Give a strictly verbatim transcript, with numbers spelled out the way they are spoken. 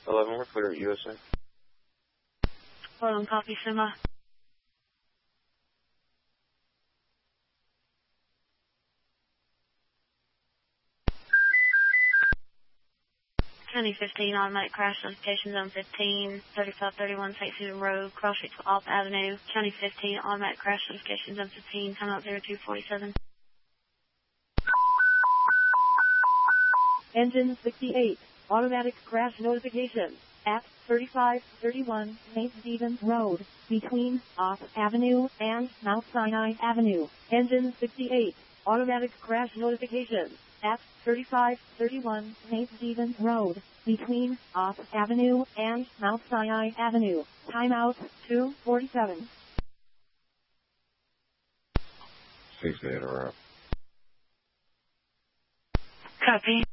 eleven, we're clear at U S A. Portland, copy, Sima. County fifteen, automatic crash notification, zone fifteen, thirty-five thirty-one Saint Susan Road, cross street to Alp Avenue. County fifteen, automatic crash notification, zone fifteen, timeout zero two forty-seven. Engine sixty-eight, automatic crash notification at thirty-five thirty-one Saint Stephen's Road, between Alp Avenue and Mount Sinai Avenue. Engine sixty-eight, automatic crash notification at thirty-five thirty-one Saint Stephen's Road, between Alp Avenue and Mount Sinai Avenue. Timeout two forty-seven. six eight, are up. Copy.